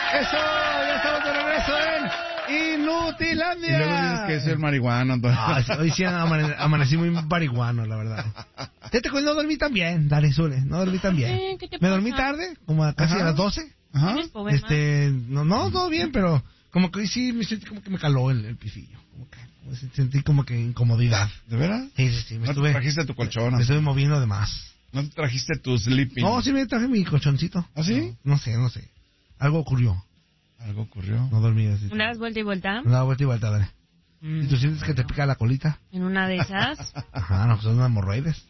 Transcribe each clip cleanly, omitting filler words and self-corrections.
Eso, ya estamos de regreso en Inutilandia. Y luego dices que soy el marihuano. Entonces... hoy sí amanecí muy marihuano, la verdad. No dormí tan bien, dale, Zule, no dormí tan bien. ¿Qué te Me pasa? dormí tarde, como casi a las 12. Ajá. ¿Tienes problemas? No, todo bien, pero como que hoy sí me sentí como que me caló el pifillo. Como sentí como que incomodidad. ¿De veras? Sí, ¿No te trajiste tu colchón? Me estuve moviendo de más. ¿No te trajiste tu sleeping? No, sí me traje mi colchoncito. ¿Ah, sí? No sé. Algo ocurrió. ¿Algo ocurrió? No dormí así. ¿Una vez vuelta y vuelta? Una vuelta y vuelta, dale. ¿Y tú sientes que te pica la colita? ¿En una de esas? Ajá, no, son hemorroides.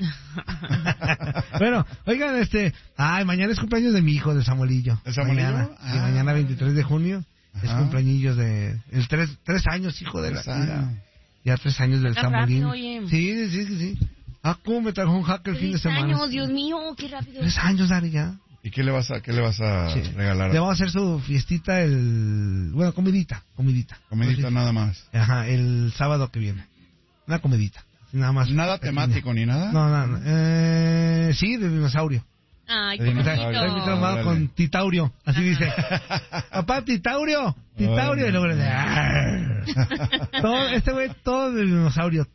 Bueno, oigan, mañana es cumpleaños de mi hijo, de Samuelillo. ¿De Samuelillo? Mañana, sí, mañana 23 de junio. Ajá. Es cumpleaños de... tres años, hijo de la... Ya 3 años del Samuelín. Sí. Ah, ¿cómo me trajo un hack el fin de semana? 3 años, Dios mío, qué rápido. 3 años, Dari, ya. ¿Y qué le vas a regalar? Le vamos a hacer su fiestita comidita. Comidita nada más. Ajá, el sábado que viene. Una comidita. Nada más. ¿Nada temático ni nada? No. Sí, de dinosaurio. Ay, De qué dinosaurio. bonito. Está transformado con Titaurio. Así dice. Papá, Titaurio. Y luego le dice. Todo de dinosaurio.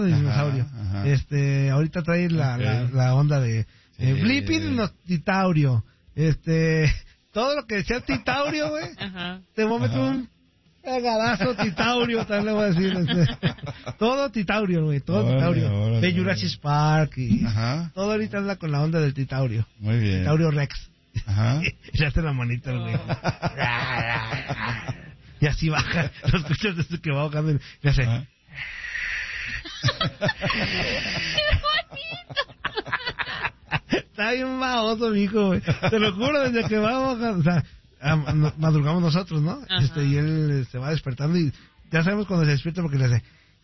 Ajá. Ahorita trae la onda de Blippi Titaurio. Todo lo que sea Titaurio, güey. Ajá. Te voy a meter un cagadazo Titaurio, también le voy a decir. Todo Titaurio, güey. Órale. De Jurassic Park y Ajá. todo ahorita anda con la onda del Titaurio. Muy bien. Titaurio Rex. Ajá. Y le hace la manita, güey. Y así baja. Lo escuchas desde que va bajando y le hace. Ajá. Está bien baboso, mijo, güey. Te lo juro, desde que va bajando. O sea, madrugamos nosotros, ¿no? Ajá. Y él se va despertando y ya sabemos cuando se despierta porque le hace.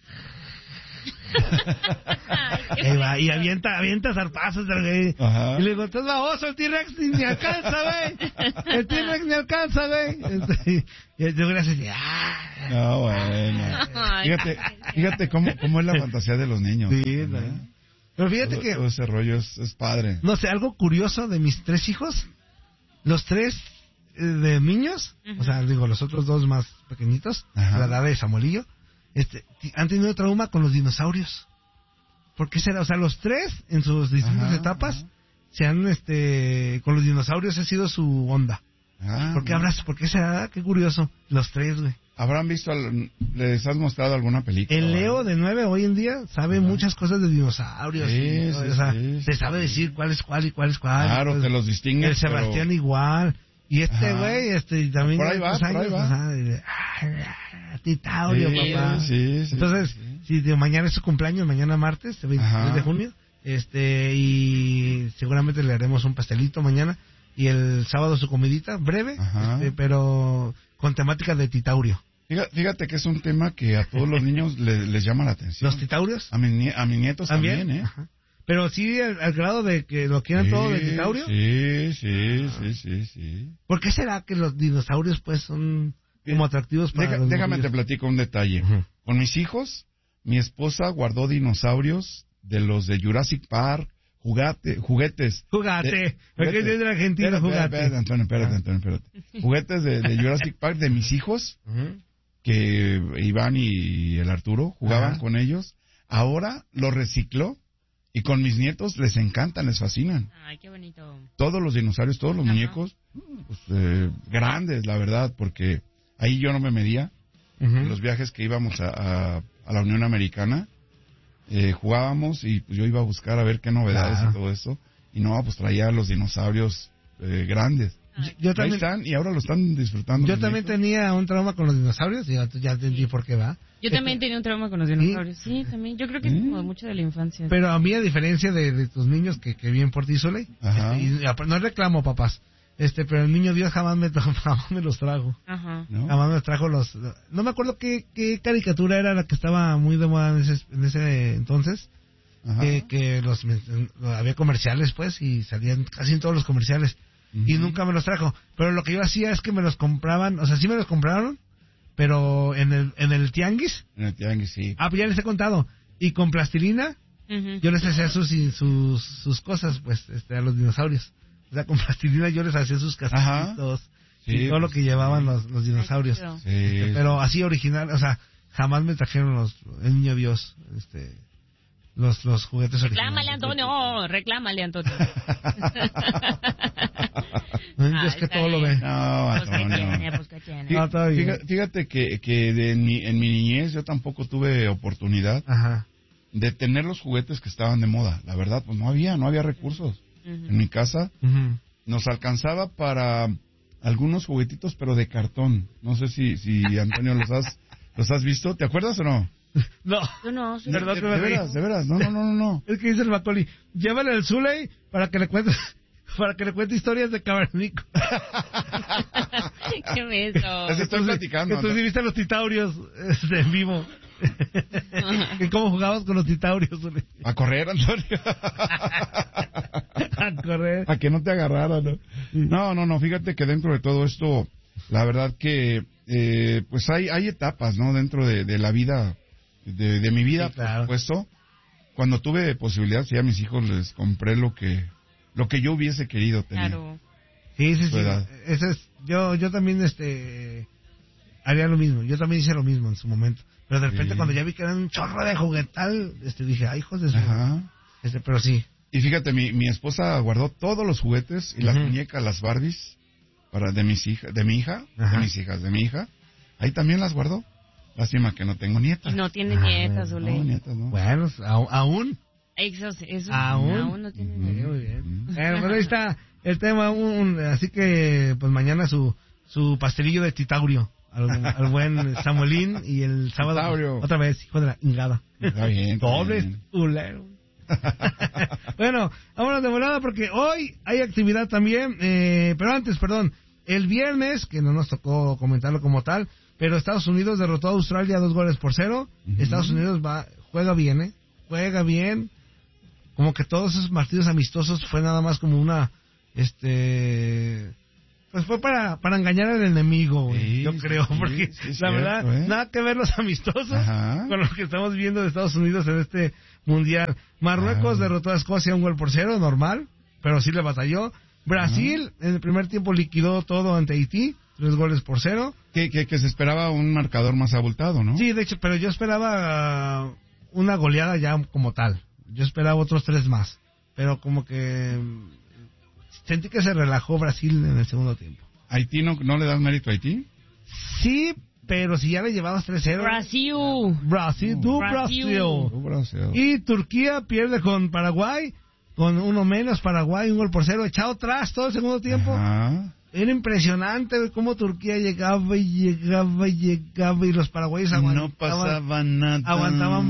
Ahí va, y avienta zarpazos, güey. Ajá. Y le digo, estás baboso, el T-Rex ni alcanza, güey. El T-Rex ni alcanza, güey. Y yo gracias. No, bueno. Fíjate cómo es la fantasía de los niños. Sí, ¿no? Pero fíjate que... Todo ese rollo es padre. No sé, algo curioso de mis 3 hijos. Los 3 de niños, o sea, digo, los otros 2 más pequeñitos, Ajá. la edad de Samuelillo, han tenido trauma con los dinosaurios. ¿Por qué será? O sea, los 3 en sus distintas etapas se han, con los dinosaurios ha sido su onda. ¿Por qué será? Qué curioso. Los 3, güey. ¿Habrán visto, les has mostrado alguna película? El Leo de 9 hoy en día sabe muchas cosas de dinosaurios. Sí, te sabe decir cuál es cuál y cuál es cuál. Claro, Entonces, te los distingues. el Sebastián igual. Y güey, también... Por ahí va. Titaurio, papá. Sí. Entonces, si mañana es su cumpleaños, mañana martes, el 23 de junio, y seguramente le haremos un pastelito mañana. Y el sábado su comidita, breve, pero con temática de Titaurio. Fíjate que es un tema que a todos los niños les llama la atención. ¿Los Titaurios? A mis nietos también, ¿eh? Ajá. Pero sí, al grado de que lo quieran todo de Titaurio. Sí. ¿Por qué será que los dinosaurios, pues, son como atractivos para los Déjame niños? te platico un detalle. Con mis hijos, mi esposa guardó dinosaurios de los de Jurassic Park, juguetes. Porque es de Argentina, jugate. Espérate. Juguetes de Jurassic Park de mis hijos, que Iván y el Arturo jugaban con ellos. Ahora los recicló y con mis nietos les encantan, les fascinan. Ay, qué bonito. Todos los dinosaurios, todos los muñecos, pues, grandes, la verdad, porque ahí yo no me medía. En los viajes que íbamos a la Unión Americana, jugábamos y pues yo iba a buscar a ver qué novedades y todo eso. Y no, pues traía los dinosaurios grandes. Yo también, ahí están y ahora lo están disfrutando. Yo también tenía un trauma con los dinosaurios y ya entendí por qué va. Yo también tenía un trauma con los dinosaurios. Sí, también. Yo creo que es como mucho de la infancia. Pero a mí, a diferencia de tus niños que bien por ti, Soleil, no reclamo, papás. Pero el niño Dios jamás me los trajo. Ajá. ¿No? Jamás me trajo no me acuerdo qué caricatura era la que estaba muy de moda en ese entonces. Que había comerciales, pues, y salían casi en todos los comerciales. Y nunca me los trajo. Pero lo que yo hacía es que me los compraban, o sea, sí me los compraron, pero en el tianguis. En el tianguis, sí. Ah, pues ya les he contado. Y con plastilina, yo les hacía sus cosas, pues, a los dinosaurios. O sea, con plastilina yo les hacía sus castillitos. Sí, y todo lo que llevaban los dinosaurios. Sí, pero así original, o sea, jamás me trajeron el niño Dios, los juguetes originales. Reclámale, Antonio. Es que todo lo ve. No, Antonio. Pues que tiene. Fíjate que en mi niñez yo tampoco tuve oportunidad de tener los juguetes que estaban de moda. La verdad, pues no había recursos. En mi casa nos alcanzaba para algunos juguetitos, pero de cartón. No sé si Antonio los has visto. ¿Te acuerdas o no? No. Yo no. Sí. De veras. No. Es que dice el Macaulay, llévale al Zuley para que le cuente historias de Cavernícola. ¿Qué beso? Les estoy platicando. Que tú sí viste los titaurios en vivo. ¿Y cómo jugabas con los titaurios, Zuley? A correr, Antonio. A correr. A que no te agarraran, ¿no? No, fíjate que dentro de todo esto, la verdad que pues hay etapas, ¿no? Dentro de la vida, de mi vida, sí, claro. Por supuesto. Cuando tuve posibilidad, sí, a mis hijos les compré lo que yo hubiese querido tener. Claro. Sí. Eso es, yo también haría lo mismo. Yo también hice lo mismo en su momento. Pero de repente cuando ya vi que era un chorro de juguetal, dije, ay, hijos de su... pero sí. Y fíjate, mi esposa guardó todos los juguetes y las muñecas, las Barbies, de mi hija. Ahí también las guardó. Lástima que no tengo nietas. Y no tiene nietas, Zuley. No, nietas no. Bueno, aún. Eso ¿Aún no tiene nietas. Muy bien. Bueno, pues ahí está el tema. Así que, pues mañana su pastelillo de titaurio. Al buen Samuelín, y el sábado Titaurio. Otra vez, hijo de la ingada. Está bien. Doble ulero. Bueno, vámonos de volada porque hoy hay actividad también, pero antes, el viernes, que no nos tocó comentarlo como tal, pero Estados Unidos derrotó a Australia 2-0. Estados Unidos juega bien, como que todos esos partidos amistosos fue nada más como una, pues fue para engañar al enemigo, sí, yo creo, porque la verdad, nada que ver los amistosos con lo que estamos viendo de Estados Unidos en este mundial. Marruecos derrotó a Escocia 1-0, normal, pero sí le batalló. Brasil en el primer tiempo liquidó todo ante Haití, 3-0. Que se esperaba un marcador más abultado, ¿no? Sí, de hecho, pero yo esperaba una goleada ya como tal. Yo esperaba otros 3 más, pero como que sentí que se relajó Brasil en el segundo tiempo. ¿Haití no le das mérito a Haití? Sí, pero si ya le llevabas 3-0. Brasil. Y Turquía pierde con Paraguay, con 1 menos Paraguay, 1-0, echado atrás todo el segundo tiempo. Era impresionante cómo Turquía llegaba y los paraguayos aguantaban. No pasaba nada. Aguantaban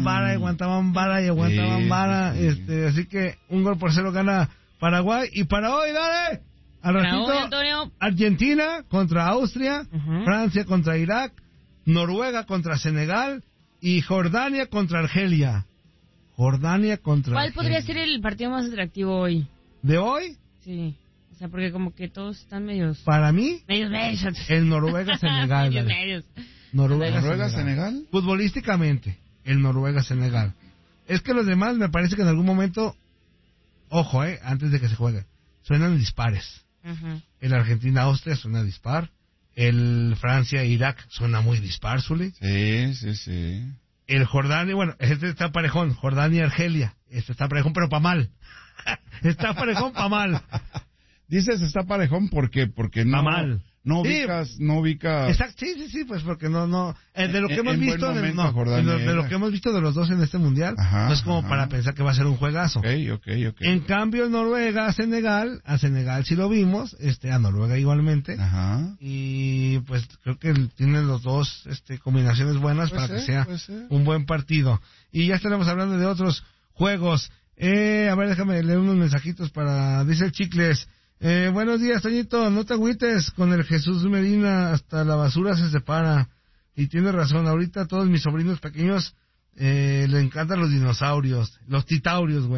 vara. Así que 1-0 gana Paraguay. Y para hoy, dale. Al ratito, Argentina contra Austria, Francia contra Irak, Noruega contra Senegal y Jordania contra Argelia. ¿Cuál podría ser el partido más atractivo hoy? ¿De hoy? Sí. O sea, porque como que todos están medios... Para mí, medios. el Noruega-Senegal. medios. ¿Noruega-Senegal? Futbolísticamente, el Noruega-Senegal. Es que los demás me parece que en algún momento, ojo, antes de que se juegue, suenan dispares. El Argentina-Austria suena dispar. El Francia-Irak suena muy dispar, Zuli. Sí. El Jordania, este está parejón, Jordania-Argelia. Este está parejón, pero pa' mal. Está parejón pa' mal. Dices está parejón porque no, mal. No ubicas. Exacto, sí, pues porque no. De lo que hemos visto, de lo que hemos visto de los dos en este mundial, no es como para pensar que va a ser un juegazo. Okay. En cambio, Noruega, a Senegal sí lo vimos, a Noruega igualmente. Y pues creo que tienen los dos combinaciones buenas para que sea un buen partido. Y ya estaremos hablando de otros juegos. A ver, déjame leer unos mensajitos dice el Chicles. Buenos días, Toñito, no te agüites con el Jesús Medina, hasta la basura se separa. Y tienes razón, ahorita a todos mis sobrinos pequeños le encantan los dinosaurios, los titaurios, güey.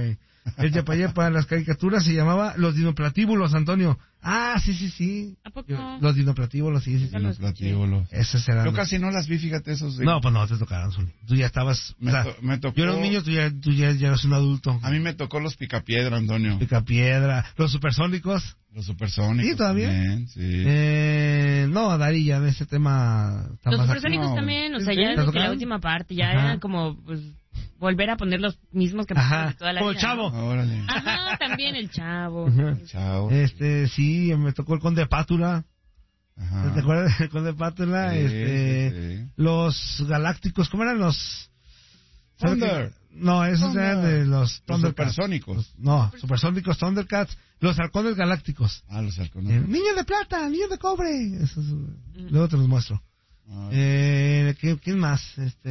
El Yepa Yepa, las caricaturas se llamaba Los Dinoplatíbulos, Antonio. Ah, sí. ¿A poco? Los Dinoplatíbulos, sí. Dinoplatíbulos. Esas eran. Yo casi no las vi, fíjate, esos. No, pues no te tocaron, Zuli. Tú ya estabas. Me tocó. Yo era un niño, tú ya eras un adulto. A mí me tocó los Picapiedra, Antonio. Picapiedra, los Supersónicos. Los Supersónicos. Sí, todavía. También, sí. No, Dari, ya en ese tema. Los Supersónicos también, o sea, ya desde que la última parte, ya eran como, pues, volver a poner los mismos que de toda la como vida. el Chavo. ¿No? Órale. Ajá, también el Chavo. El Chavo. Sí, me tocó el Conde Pátula. Ajá. ¿Te acuerdas del Conde Pátula? Sí. Los Galácticos, ¿cómo eran los? Thunder. No, esos eran de los Thundercats. Supersónicos. No, Supersónicos, Thundercats, los Halcones Galácticos. Ah, los halcones. Niño de plata, niño de cobre. Esos, luego te los muestro. ¿Quién más?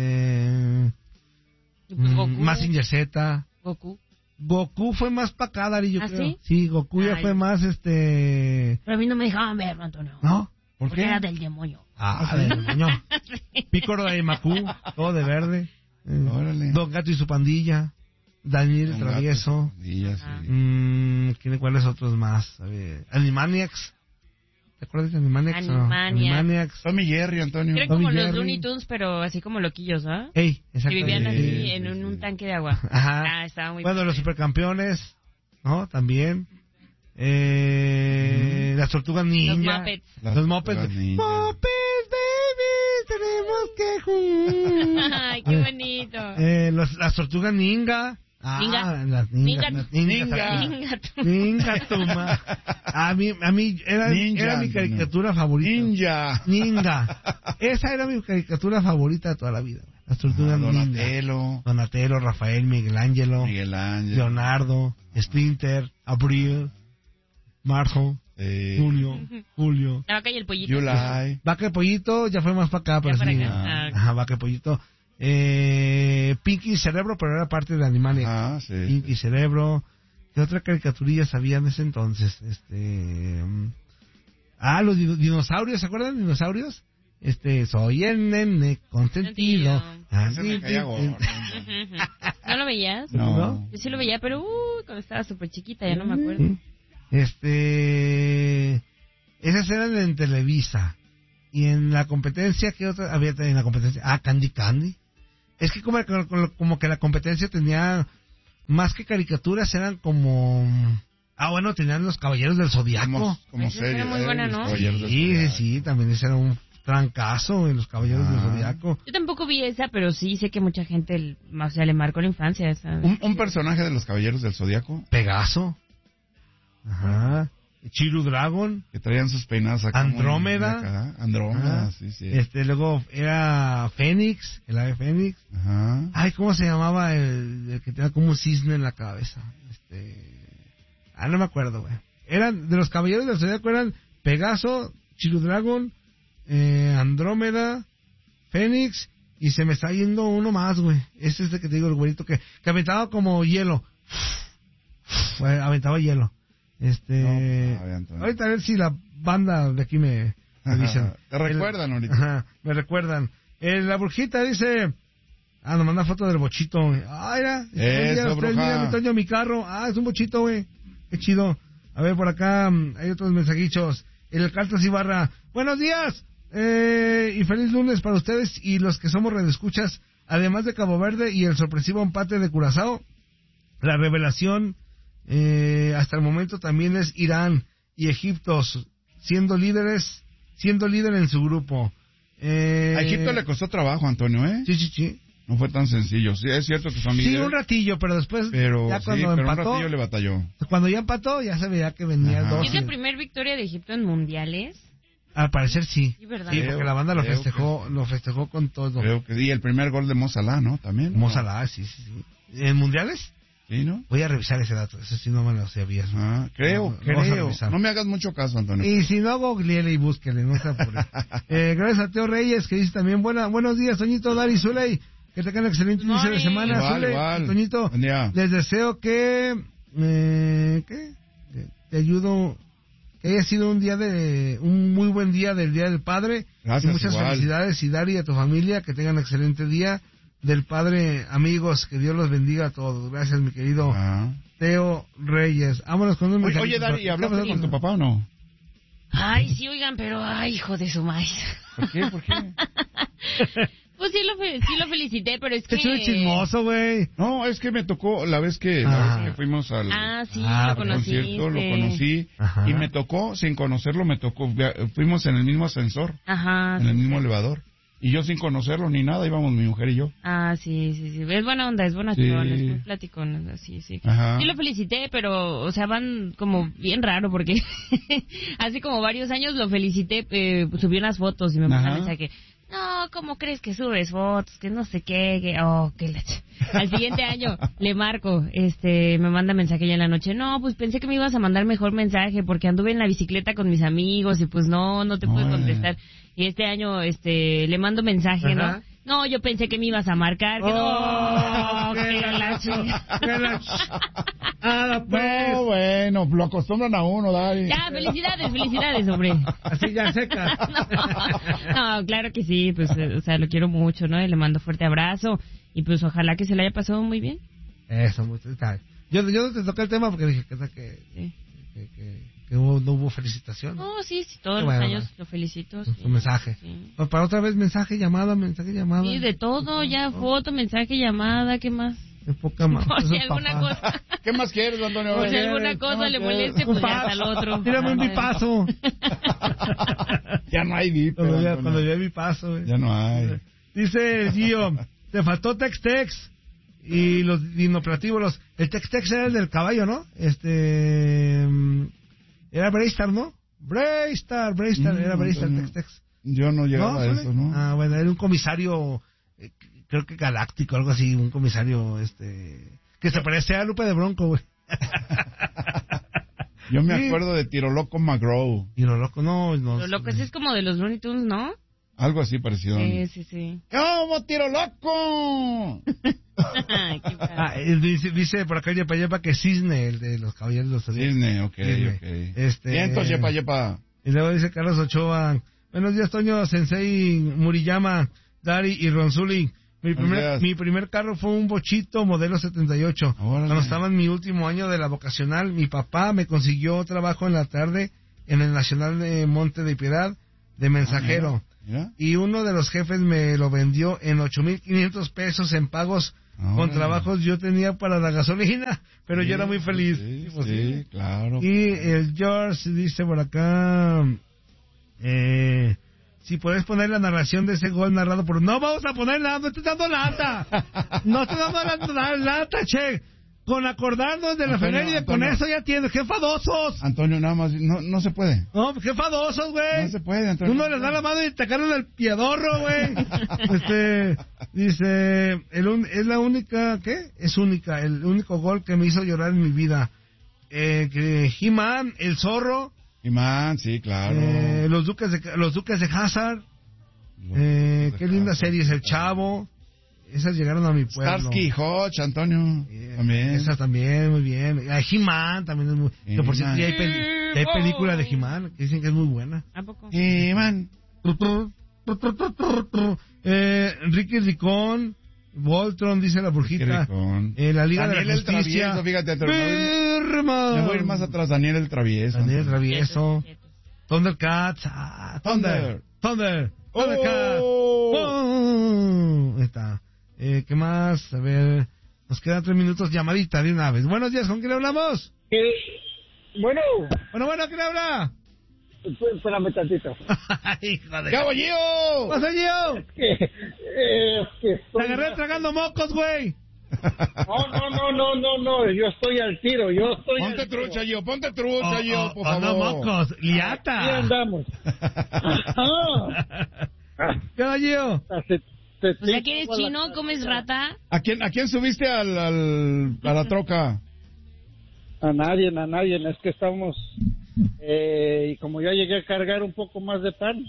Goku. Mazinger Z. Goku fue más para acá, Dari, yo creo. ¿Sí? Sí, Goku ya fue más, Pero a mí no me dejaban verlo, Antonio. ¿No? ¿Por Porque qué? era del demonio. Del demonio. Pícoro de Macu, todo de verde. Órale. Don Gato y su pandilla. Daniel el Travieso. ¿Cuáles otros más? A ver, Animaniacs. ¿Te acuerdas de Animaniacs? Animaniacs. Tommy Jerry, Antonio. Creo como los Looney Tunes, pero así como loquillos, ¿ah? Ey, que vivían así en un tanque de agua. Ajá. Estaba muy bueno, bien. los Supercampeones, ¿no? También. Las Tortugas Ninja. Los Muppets. Muppets, baby, tenemos que jugar. Ay, qué bonito. Las Tortugas Ninja. Las Ninja, toma. A mí era mi caricatura favorita. Ninja. Esa era mi caricatura favorita de toda la vida. Las Tortugas Ninja. Donatello, Rafael, Miguel Ángelo, Leonardo, Splinter, Abril, Marjo, Julio. La Vaca y el Pollito. July. Vaca y Pollito ya fue más para acá, pero sí. Ajá, Vaca y Pollito. Pinky y Cerebro, pero era parte de Animaniacs. Sí. Pinky y Cerebro. ¿Qué otra caricaturilla sabía en ese entonces? Los dinosaurios, ¿se acuerdan de dinosaurios? Soy el nene consentido. ¿No lo veías? No. Yo sí lo veía, pero cuando estaba súper chiquita, ya no me acuerdo. Esas eran en Televisa. Y en la competencia, ¿qué otra había en la competencia? Candy. Es que como que la competencia tenía más que caricaturas, eran como... tenían los Caballeros del Zodiaco. Como serie. Era muy buena, ¿no? Sí, también ese era un trancazo en los Caballeros del Zodiaco. Yo tampoco vi esa, pero sí sé que mucha gente, le marcó la infancia esa. Un personaje de los Caballeros del Zodiaco. Pegaso. Ajá. Chiru Dragon. Que traían sus peinados acá. Andrómeda. Andrómeda, sí. Luego era Fénix, el ave Fénix. Ajá. Ay, ¿cómo se llamaba el que tenía como un cisne en la cabeza? No me acuerdo, güey. Eran, de los Caballeros del Zodiaco eran Pegaso, Chiru Dragon, Andrómeda, Fénix, y se me está yendo uno más, güey. Ese es el que te digo, el güerito que aventaba como hielo. Aventaba hielo. Ahorita a ver si la banda de aquí me dicen. Te recuerdan ahorita. Me recuerdan. La brujita dice... nos manda foto del bochito, güey. Eso, bruja. Mira mi carro. Es un bochito, güey. Qué chido. A ver, por acá hay otros mensajitos. El Cartas Ibarra. Buenos días. Y feliz lunes para ustedes y los que somos redescuchas. Además de Cabo Verde y el sorpresivo empate de Curazao, la revelación... hasta el momento también es Irán y Egipto siendo líder en su grupo. A Egipto le costó trabajo, Antonio, Sí. No fue tan sencillo. Sí, es cierto que son líderes. Sí, un ratillo, pero después ya cuando empató, un ratillo le batalló. Cuando ya empató, ya se veía que venía el 2. ¿Es la primera victoria de Egipto en mundiales? Al parecer sí. Sí, ¿verdad? Sí, porque la banda lo festejó con todo. Creo que y el primer gol de Mo Salah, ¿no? También. Mo Salah, sí. ¿En mundiales? Sí, ¿no? Voy a revisar ese dato, eso sí no me lo sabía. Creo. No me hagas mucho caso, Antonio. Y si no, googleele y búsquele, no se apure. Gracias a Teo Reyes, que dice también, buenos días, Toñito, Dari, Zuley, que tengan un excelente inicio de semana. Igual. Toñito, les deseo que te ayudo, que haya sido un muy buen día del Día del Padre. Gracias, y muchas felicidades, y Dari, a tu familia, que tengan un excelente día del Padre, amigos, que Dios los bendiga a todos. Gracias, mi querido Teo Reyes. Vámonos con un mensaje. Oye, Dari, ¿hablaste con tu papá o no? Ay, sí, oigan, pero, ay, hijo de su maíz. ¿Por qué? Pues sí lo felicité, pero es que... Qué chulo chismoso, güey. No, es que me tocó la vez que fuimos al concierto, lo conocí. Ajá. Y me tocó, sin conocerlo, fuimos en el mismo ascensor. Ajá. En el mismo elevador. Y yo sin conocerlo ni nada, íbamos mi mujer y yo. Ah, sí. Es buena onda, es buena acción, es muy platicón, sí. Ajá. Sí lo felicité, pero, o sea, van como bien raro porque hace como varios años lo felicité, subí unas fotos y me mandó un mensaje. No, ¿cómo crees que subes fotos? Que no sé qué, que leche. Al siguiente año le marco, me manda mensaje ya en la noche. No, pues pensé que me ibas a mandar mejor mensaje porque anduve en la bicicleta con mis amigos y pues no te puedo contestar. Y este año, le mando mensaje, ¿no? No, yo pensé que me ibas a marcar. Que no, No, bueno, lo acostumbran a uno, Dari. Ya, felicidades, hombre. Así ya seca. No, claro que sí, pues, o sea, lo quiero mucho, ¿no? Y le mando fuerte abrazo. Y pues ojalá que se le haya pasado muy bien. Eso, mucho. Yo no te toqué el tema porque dije que no hubo felicitación. No, sí, todos los años lo felicito. Sí, su mensaje. Sí. Pues para otra vez mensaje, llamada. Sí, de todo, ya foto, mensaje, llamada, ¿qué más? De poca más. Por si alguna cosa. ¿Qué más quieres, Antonio? Por si alguna cosa le moleste, pues ya está el otro. Tírame un bipaso. Ya no hay bip. Cuando ya vi paso. Ya no hay. Dice Gio, te faltó Tex-Tex. Y los dinoplátivos, el Tex-Tex era el del caballo, ¿no? Era Braystar, ¿no? Braystar, era Braystar, Tex-Tex. Yo no llegaba a eso, ¿no? Ah, bueno, era un comisario, creo que galáctico, algo así, un comisario, que se parecía a Lupe de Bronco, güey. Yo me acuerdo de Tiro Loco McGraw. Tiro Loco, no. Tiro Loco, ese es como de los Looney Tunes, ¿no? Algo así parecido. Sí. ¡Cómo, Tiro Loco! Dice por acá Yepa que Cisne, el de los Caballeros de los Zodíacos. Cisne, ok. Vientos, Yepa. Y luego dice Carlos Ochoa, buenos días, Toño, Sensei, Muriyama, Dari y Ronzuli. Mi primer carro fue un bochito modelo 78. Órale. Cuando estaba en mi último año de la vocacional, mi papá me consiguió trabajo en la tarde en el Nacional de Monte de Piedad de mensajero. ¿Ya? Y uno de los jefes me lo vendió en 8,500 pesos en pagos con trabajos yo tenía para la gasolina, pero yo era muy feliz. Sí, claro. Y el George dice por acá, si puedes poner la narración de ese gol narrado por... No vamos a poner nada, no estoy dando lata. No estoy dando lata, che. Con acordarnos de la feria, con eso ya tienes. ¡Qué fadosos! Antonio, nada más, no se puede. No, qué fadosos, güey. No se puede, Antonio. Uno les da la mano y te caen el piedorro, güey. Dice, es la única, ¿qué? Es única, el único gol que me hizo llorar en mi vida. He-Man, el zorro. He-Man, sí, claro. Los Duques de Hazard. Qué linda serie es El Chavo. Esas llegaron a mi pueblo. Starsky Hodge, Antonio. También. Esas también, muy bien. He-Man también es muy... Que por cierto, ya hay película de He-Man que dicen que es muy buena. ¿A poco? He-Man. Ricky Ricón, Voltron, dice la brujita. La Liga Daniel de la Justicia. El Travieso, fíjate. Me voy a ir más atrás, Daniel el Travieso. Daniel el Travieso. Thundercats. Thundercats. Ahí está. ¿Qué más? A ver, nos quedan 3 minutos. Llamadita de una vez. Buenos días, ¿con quién hablamos? Bueno, ¿quién habla? Espérame tantito. ¡Cabo Gio! ¿Pasa, Gio? Es que Te agarré tragando mocos, güey. No, yo estoy al tiro, Ponte trucha, Gio, por favor. No, mocos, liata. Aquí andamos. ¿Qué va, Gio? O sea, que eres chino, comes rata. ¿A quién subiste a la troca? A nadie, es que estamos... y como ya llegué a cargar un poco más de pan...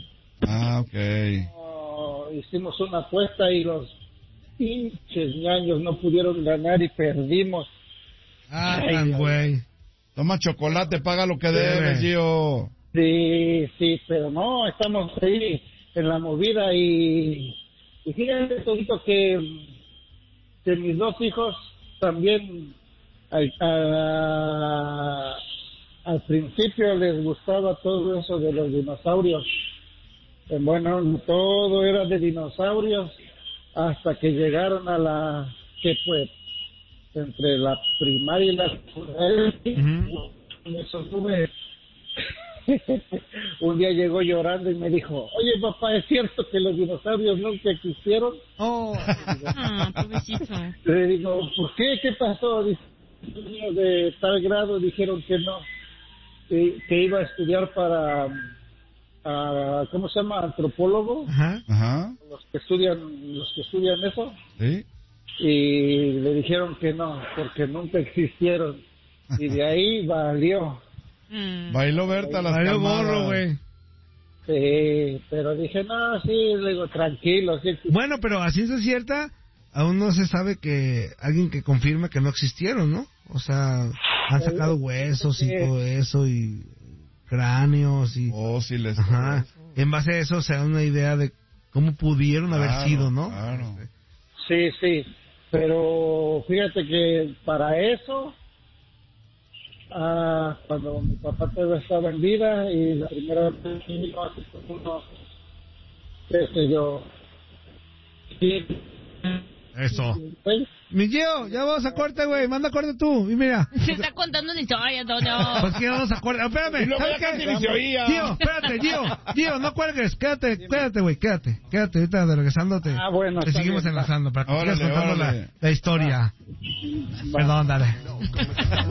hicimos una apuesta y los pinches ñaños no pudieron ganar y perdimos. Güey. Toma chocolate, paga lo que debes, Gio. Sí, pero no, estamos ahí en la movida y fíjate, Todito, que mis 2 hijos también al principio les gustaba todo eso de los dinosaurios. Bueno, todo era de dinosaurios hasta que llegaron a la que fue entre la primaria y la secundaria. Eso tuve. Un día llegó llorando y me dijo, oye papá, ¿es cierto que los dinosaurios nunca existieron? Pobrecito. Le digo, ¿por qué? ¿Qué pasó? Dice, de tal grado dijeron que no, que iba a estudiar para ¿cómo se llama? Antropólogo. Ajá. Los que estudian eso. Sí. Y le dijeron que no, porque nunca existieron. Y de ahí valió. Bailó Berta las camadas. Gorro, güey. Sí, pero dije, no, sí, le digo, tranquilo. Sí. Bueno, pero a ciencia cierta, aún no se sabe que alguien que confirma que no existieron, ¿no? O sea, han sacado huesos y todo eso, y cráneos y... fósiles. Ajá. En base a eso se da una idea de cómo pudieron haber sido, ¿no? Claro. Sí, pero fíjate que para eso... cuando mi papá todavía estaba en vida y la primera vez que vino hace unos, yo... Eso. Mi Gio, ya vamos a corte, güey. Manda corte tú. Y mira. Se está contando una historia, Antonio. Pues que vamos a corte. Espérame. ¿Sabes qué? Gio, espérate, Gio, no cuelgues. Quédate, güey. Quédate. Ahorita regresándote. Bueno. Te seguimos enlazando para que sigas contando la historia. Vale. Perdón, dale.